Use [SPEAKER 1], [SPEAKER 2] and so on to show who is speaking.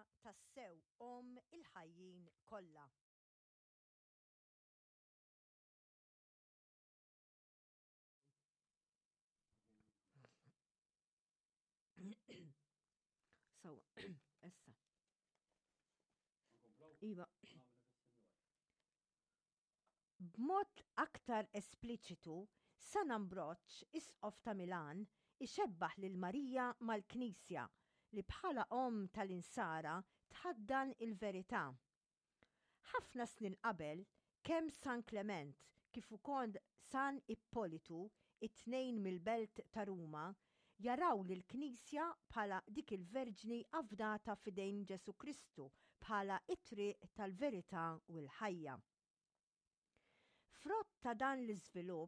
[SPEAKER 1] tassew il-ħajjin kollha. So, issa. Iva. B'mod aktar espliċitu, San Ambroċ, isqof ta' Milan, ixebbaħ lil Marija mal-Knisja li bħala tal-insara tħaddan il-verità. Ħafna snin qabel, kemm San Klement kif ukoll San Ippolitu, it-tnejn mill-belt ta' Ruma, jaraw l-Knisja bħala dik il-Verġni avdata fidejn Ġesu Kristu bħala it-triq tal-verità u l-ħajja. Frott ta' dan l-iżvilupp,